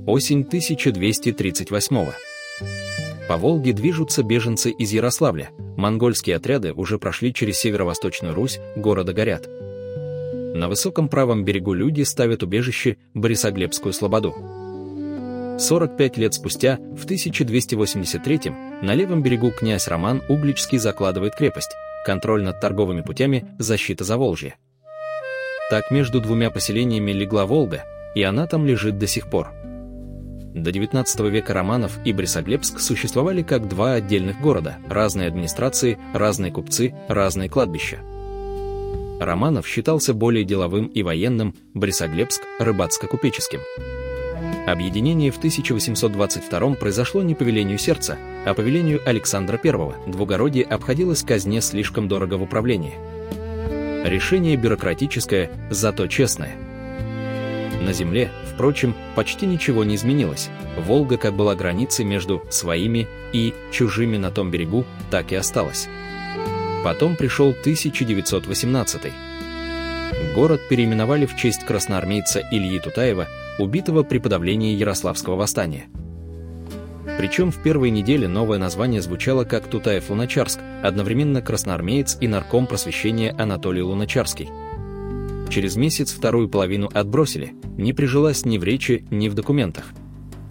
Осень 1238-го. По Волге движутся беженцы из Ярославля. Монгольские отряды уже прошли через Северо-Восточную Русь, города горят. На высоком правом берегу люди ставят убежище Борисоглебскую слободу. 45 лет спустя, в 1283-м, на левом берегу князь Роман Угличский закладывает крепость, контроль над торговыми путями, защита Заволжья. Так между двумя поселениями легла Волга, и она там лежит до сих пор. До XIX века Романов и Борисоглебск существовали как два отдельных города, разные администрации, разные купцы, разные кладбища. Романов считался более деловым и военным, Борисоглебск – рыбацко-купеческим. Объединение в 1822 произошло не по велению сердца, а по велению Александра I. Двугородье обходилось казне слишком дорого в управлении. Решение бюрократическое, зато честное. На земле, впрочем, почти ничего не изменилось. Волга как была границей между своими и чужими на том берегу, так и осталась. Потом пришел 1918-й. Город переименовали в честь красноармейца Ильи Тутаева, убитого при подавлении Ярославского восстания. Причем в первой неделе новое название звучало как Тутаев-Луначарск, одновременно красноармеец и нарком просвещения Анатолий Луначарский. Через месяц вторую половину отбросили, не прижилась ни в речи, ни в документах.